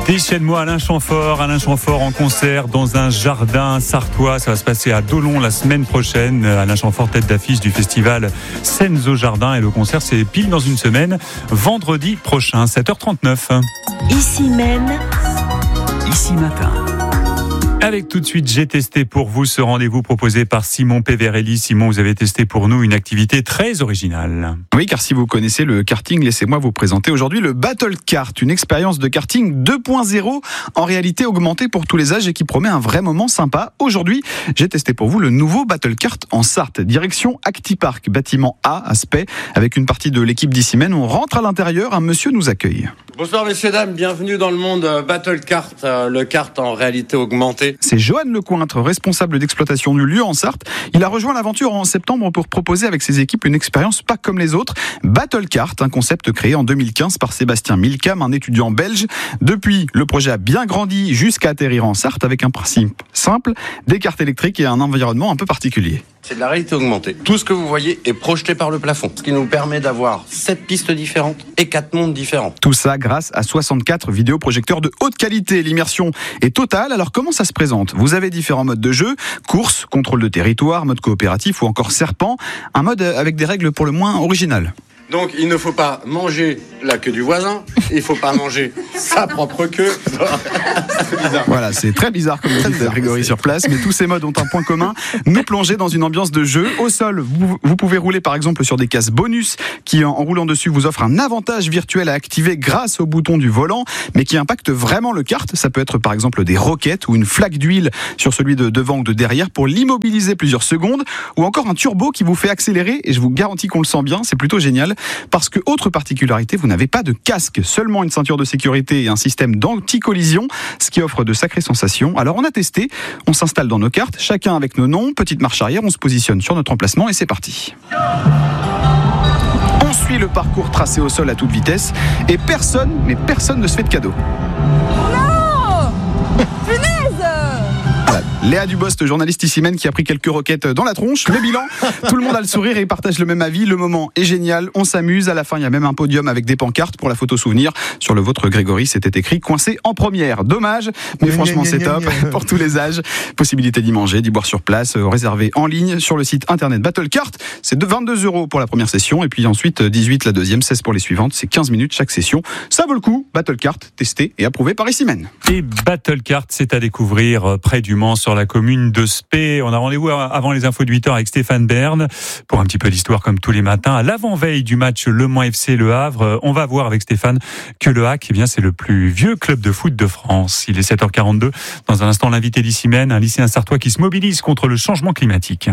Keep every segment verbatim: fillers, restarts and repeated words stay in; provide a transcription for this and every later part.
Déchaîne-moi Alain Chamfort, Alain Chamfort en concert dans un jardin sartois. Ça va se passer à Dolon la semaine prochaine. Alain Chamfort, tête d'affiche du festival Scènes au Jardin. Et le concert, c'est pile dans une semaine, vendredi prochain, sept heures trente-neuf. Ici Maine, Ici Matin. Avec tout de suite, j'ai testé pour vous ce rendez-vous proposé par Simon Peverelli. Simon, vous avez testé pour nous une activité très originale. Oui, car si vous connaissez le karting, laissez-moi vous présenter aujourd'hui le Battle Kart, une expérience de karting deux point zéro, en réalité augmentée pour tous les âges et qui promet un vrai moment sympa. Aujourd'hui, j'ai testé pour vous le nouveau Battle Kart en Sarthe, direction Actipark, bâtiment A, aspect, avec une partie de l'équipe d'Ici Maine. On rentre à l'intérieur, un monsieur nous accueille. Bonsoir messieurs, dames, bienvenue dans le monde Battle Kart, euh, le kart en réalité augmentée. C'est Johan Lecointre, responsable d'exploitation du lieu en Sarthe. Il a rejoint l'aventure en septembre pour proposer avec ses équipes une expérience pas comme les autres. Battle Kart, un concept créé en deux mille quinze par Sébastien Milcam, un étudiant belge. Depuis, le projet a bien grandi jusqu'à atterrir en Sarthe avec un principe simple, des cartes électriques et un environnement un peu particulier. C'est de la réalité augmentée. Tout ce que vous voyez est projeté par le plafond, ce qui nous permet d'avoir sept pistes différentes et quatre mondes différents. Tout ça grâce à soixante-quatre vidéoprojecteurs de haute qualité. L'immersion est totale. Alors comment ça se présente ? Vous avez différents modes de jeu, course, contrôle de territoire, mode coopératif ou encore serpent. Un mode avec des règles pour le moins originales. Donc il ne faut pas manger la queue du voisin, il ne faut pas manger sa propre queue. Voilà, c'est très bizarre comme vous dites, Grégory, sur place, mais tous ces modes ont un point commun, nous plonger dans une ambiance de jeu. Au sol, vous, vous pouvez rouler par exemple sur des cases bonus qui, en roulant dessus, vous offrent un avantage virtuel à activer grâce au bouton du volant, mais qui impacte vraiment le kart. Ça peut être par exemple des roquettes ou une flaque d'huile sur celui de devant ou de derrière pour l'immobiliser plusieurs secondes, ou encore un turbo qui vous fait accélérer, et je vous garantis qu'on le sent bien, c'est plutôt génial. Parce que, autre particularité, vous n'avez pas de casque, seulement une ceinture de sécurité et un système d'anti-collision, ce qui offre de sacrées sensations. Alors on a testé, on s'installe dans nos cartes, chacun avec nos noms, petite marche arrière, on se positionne sur notre emplacement et c'est parti. On suit le parcours tracé au sol à toute vitesse et personne, mais personne ne se fait de cadeau. Léa Dubost, journaliste Ici Maine, qui a pris quelques roquettes dans la tronche. Le bilan, tout le monde a le sourire et partage le même avis. Le moment est génial, on s'amuse. À la fin, il y a même un podium avec des pancartes pour la photo souvenir. Sur le vôtre, Grégory, c'était écrit coincé en première. Dommage, mais franchement, c'est top pour tous les âges. Possibilité d'y manger, d'y boire sur place, réservé en ligne sur le site internet Battle Kart. C'est de vingt-deux euros pour la première session et puis ensuite dix-huit la deuxième, seize pour les suivantes. C'est quinze minutes chaque session. Ça vaut le coup. Battle Kart, testé et approuvé par Ici Maine. Et Battle Kart, c'est à découvrir près du Mans, sur la commune de Spey. On a rendez-vous avant les infos de huit heures avec Stéphane Bern pour un petit peu d'histoire comme tous les matins. À l'avant-veille du match Le Mans F C Le Havre, on va voir avec Stéphane que le H A C, eh bien, c'est le plus vieux club de foot de France. Il est sept heures quarante-deux. Dans un instant, l'invité d'Ici Maine, un lycéen sartois qui se mobilise contre le changement climatique.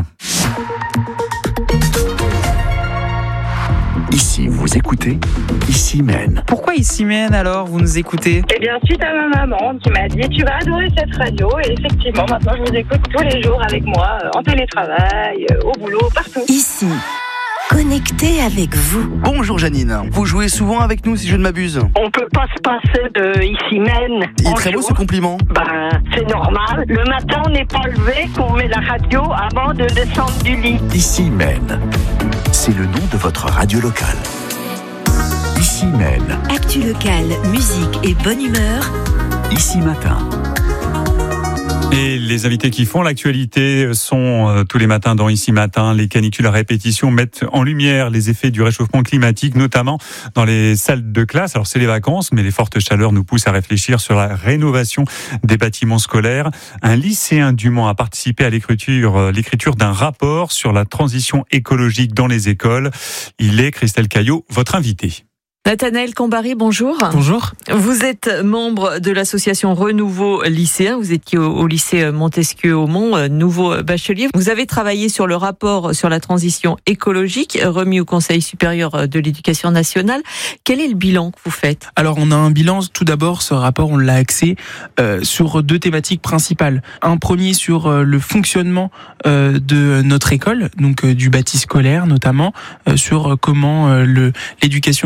Ici, vous écoutez Ici Maine. Pourquoi Ici Maine alors, vous nous écoutez ? Eh bien, suite à ma maman qui m'a dit « Tu vas adorer cette radio » et effectivement, maintenant je vous écoute tous les jours avec moi, en télétravail, au boulot, partout. ici, connecté avec vous. Bonjour Janine, vous jouez souvent avec nous si je ne m'abuse. On peut pas se passer de Ici Maine. Il est très beau ce compliment. Ben, c'est normal. Le matin, on n'est pas levé, qu'on met la radio avant de descendre du lit. Ici Maine. C'est le nom de votre radio locale. Ici Maine. Actu locale, musique et bonne humeur. Ici Matin. Et les invités qui font l'actualité sont euh, tous les matins dans Ici Matin. Les canicules à répétition mettent en lumière les effets du réchauffement climatique, notamment dans les salles de classe. Alors c'est les vacances, mais les fortes chaleurs nous poussent à réfléchir sur la rénovation des bâtiments scolaires. Un lycéen du Mans a participé à l'écriture, euh, l'écriture d'un rapport sur la transition écologique dans les écoles. Il est, Christelle Caillot, votre invité. Nathanaël Cambary, bonjour. Bonjour. Vous êtes membre de l'association Renouveau Lycéen. Vous étiez au, au lycée Montesquieu au Mans, nouveau bachelier. Vous avez travaillé sur le rapport sur la transition écologique remis au Conseil supérieur de l'éducation nationale. Quel est le bilan que vous faites ? Alors on a un bilan, tout d'abord, ce rapport on l'a axé euh, sur deux thématiques principales. Un premier sur euh, le fonctionnement euh, de notre école, donc euh, du bâti scolaire notamment, euh, sur comment euh, le, l'éducation nationale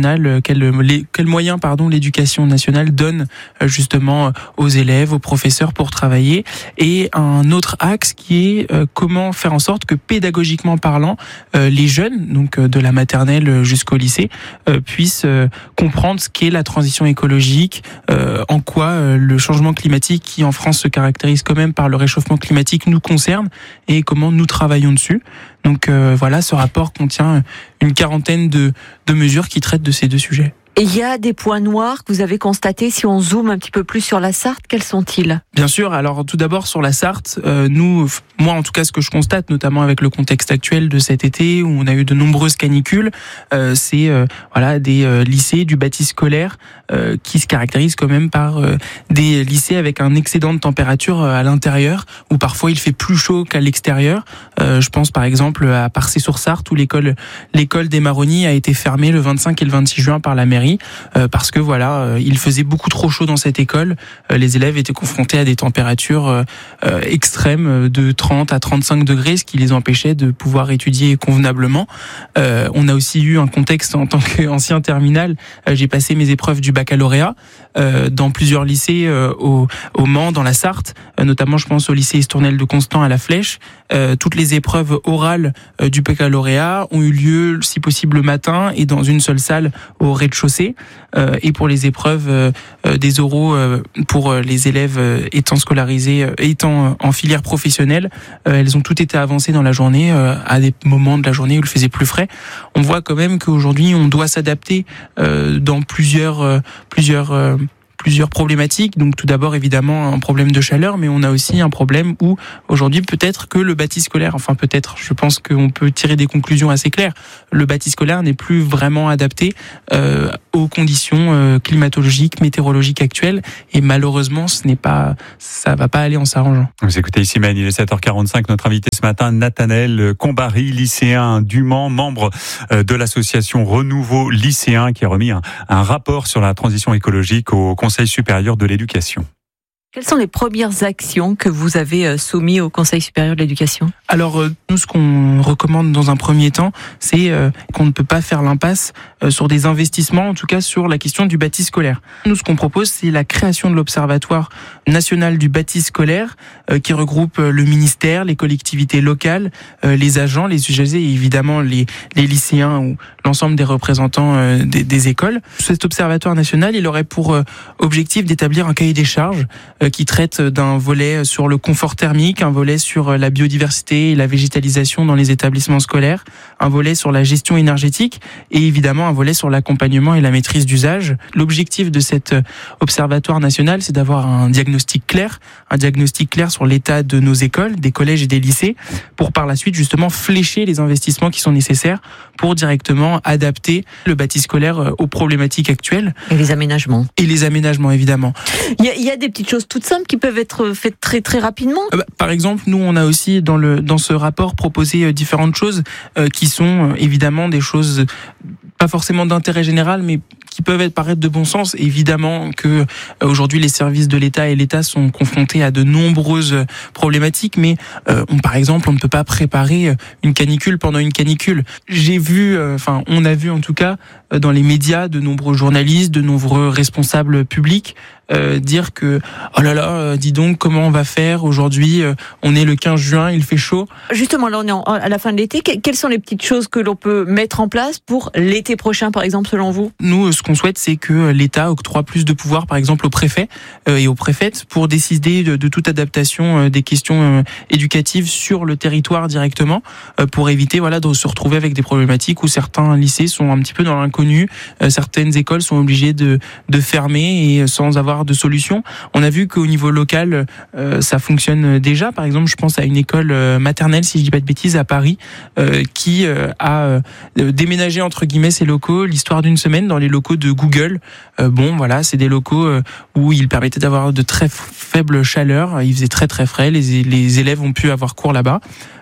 nationale, quel, les, quel moyen pardon l'éducation nationale donne justement aux élèves, aux professeurs pour travailler, et un autre axe qui est euh, comment faire en sorte que pédagogiquement parlant, euh, les jeunes, donc euh, de la maternelle jusqu'au lycée, euh, puissent euh, comprendre ce qu'est la transition écologique, euh, en quoi euh, le changement climatique, qui en France se caractérise quand même par le réchauffement climatique, nous concerne et comment nous travaillons dessus. Donc euh, voilà, ce rapport contient une quarantaine de, de mesures qui traitent de ces deux sujets. Et il y a des points noirs que vous avez constatés, si on zoome un petit peu plus sur la Sarthe, quels sont-ils ? Bien sûr, alors tout d'abord sur la Sarthe, euh, nous, moi en tout cas ce que je constate, notamment avec le contexte actuel de cet été où on a eu de nombreuses canicules, euh, c'est euh, voilà des euh, lycées, du bâti scolaire euh, qui se caractérisent quand même par euh, des lycées avec un excédent de température à l'intérieur, où parfois il fait plus chaud qu'à l'extérieur. Euh, je pense par exemple à Parcé-sur-Sarthe où l'école, l'école des Marronniers a été fermée le vingt-cinq et le vingt-six juin par la mairie. Euh, parce que voilà, euh, il faisait beaucoup trop chaud dans cette école. Euh, les élèves étaient confrontés à des températures euh, euh, extrêmes de trente à trente-cinq degrés, ce qui les empêchait de pouvoir étudier convenablement. Euh, on a aussi eu un contexte en tant qu'ancien terminal. Euh, j'ai passé mes épreuves du baccalauréat euh, dans plusieurs lycées euh, au, au Mans, dans la Sarthe, euh, notamment je pense au lycée Estournel de Constant à La Flèche. Euh, toutes les épreuves orales euh, du baccalauréat ont eu lieu, si possible, le matin et dans une seule salle au rez-de-chaussée. Euh, et pour les épreuves euh, des oraux euh, pour les élèves euh, étant scolarisés, euh, étant en filière professionnelle, euh, elles ont toutes été avancées dans la journée euh, à des moments de la journée où il faisait plus frais. On voit quand même qu'aujourd'hui on doit s'adapter euh, dans plusieurs euh, plusieurs euh, plusieurs problématiques. Donc tout d'abord évidemment un problème de chaleur, mais on a aussi un problème où aujourd'hui peut-être que le bâti scolaire, enfin peut-être, je pense qu'on peut tirer des conclusions assez claires, le bâti scolaire n'est plus vraiment adapté euh, aux conditions euh, climatologiques, météorologiques actuelles, et malheureusement ce n'est pas, ça va pas aller en s'arrangeant. Vous écoutez ici Mène, il est sept heures quarante-cinq, notre invité ce matin, Nathanaël Combary, lycéen du Mans, membre de l'association Renouveau Lycéen, qui a remis un, un rapport sur la transition écologique au Conseil supérieur de l'éducation. Quelles sont les premières actions que vous avez soumises au Conseil supérieur de l'éducation ? Alors, nous, ce qu'on recommande dans un premier temps, c'est qu'on ne peut pas faire l'impasse sur des investissements, en tout cas sur la question du bâti scolaire. Nous, ce qu'on propose, c'est la création de l'Observatoire national du bâti scolaire, qui regroupe le ministère, les collectivités locales, les agents, les usagers et évidemment les, les lycéens ou l'ensemble des représentants des, des écoles. Cet Observatoire national, il aurait pour objectif d'établir un cahier des charges qui traite d'un volet sur le confort thermique, un volet sur la biodiversité et la végétalisation dans les établissements scolaires, un volet sur la gestion énergétique et évidemment un volet sur l'accompagnement et la maîtrise d'usage. L'objectif de cet observatoire national, c'est d'avoir un diagnostic clair, un diagnostic clair sur l'état de nos écoles, des collèges et des lycées, pour par la suite justement flécher les investissements qui sont nécessaires pour directement adapter le bâti scolaire aux problématiques actuelles. Et les aménagements. Et les aménagements, évidemment. Il y a, il y a des petites choses toutes simples qui peuvent être faites très très rapidement. Euh, bah, par exemple, nous on a aussi dans le dans ce rapport proposé euh, différentes choses euh, qui sont euh, évidemment des choses pas forcément d'intérêt général, mais qui peuvent être paraître de bon sens. Évidemment que euh, aujourd'hui les services de l'État et l'État sont confrontés à de nombreuses problématiques, mais euh, on, par exemple, on ne peut pas préparer une canicule pendant une canicule. J'ai vu, enfin, euh, on a vu en tout cas euh, dans les médias de nombreux journalistes, de nombreux responsables publics Euh, dire que oh là là, euh, dis donc comment on va faire aujourd'hui, euh, on est le quinze juin, il fait chaud. Justement, là on est en, à la fin de l'été. Quelles sont les petites choses que l'on peut mettre en place pour l'été prochain, par exemple, selon vous ? Nous, ce qu'on souhaite, c'est que l'État octroie plus de pouvoir, par exemple, aux préfets euh, et aux préfètes pour décider de, de toute adaptation euh, des questions euh, éducatives sur le territoire directement, euh, pour éviter voilà de se retrouver avec des problématiques où certains lycées sont un petit peu dans l'inconnu, euh, certaines écoles sont obligées de de fermer et sans avoir de solution. On a vu qu'au niveau local, euh, ça fonctionne déjà. Par exemple, je pense à une école maternelle, si je dis pas de bêtises, à Paris, euh, qui euh, a euh, déménagé entre guillemets ses locaux l'histoire d'une semaine dans les locaux de Google. Euh, bon, voilà, c'est des locaux euh, où il permettait d'avoir de très faibles chaleurs. Il faisait très très frais. Les, les élèves ont pu avoir cours là-bas.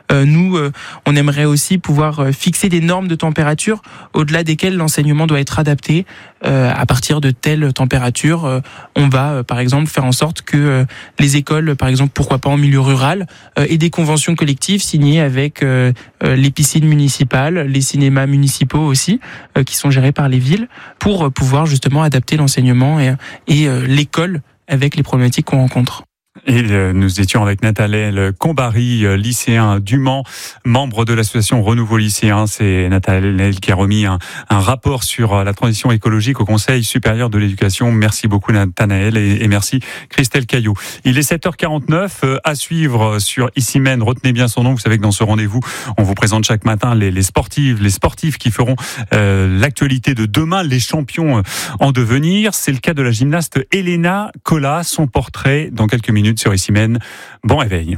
Euh, nous, euh, on aimerait aussi pouvoir euh, fixer des normes de température au-delà desquelles l'enseignement doit être adapté. Euh, à partir de telle température, euh, on va euh, par exemple faire en sorte que euh, les écoles, par exemple, pourquoi pas en milieu rural, euh, aient des conventions collectives signées avec euh, euh, les piscines municipales, les cinémas municipaux aussi, euh, qui sont gérés par les villes, pour euh, pouvoir justement adapter l'enseignement et, et euh, l'école avec les problématiques qu'on rencontre. Et euh, nous étions avec Nathanaël Combary, euh, lycéen du Mans, membre de l'association Renouveau Lycéen. C'est Nathanaël qui a remis un, un rapport sur euh, la transition écologique au Conseil supérieur de l'éducation. Merci beaucoup Nathanaël et, et merci Christelle Caillot. Il est sept heures quarante-neuf, euh, à suivre sur Ici-Mène. Retenez bien son nom, vous savez que dans ce rendez-vous, on vous présente chaque matin les, les sportives, les sportifs qui feront euh, l'actualité de demain, les champions en devenir. C'est le cas de la gymnaste Elena Colas, son portrait dans quelques minutes sur Ici-Mène. Bon réveil.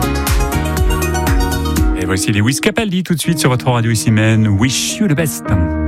Et voici les Wiz Capaldi tout de suite sur votre radio Ici-Mène. Wish you the best.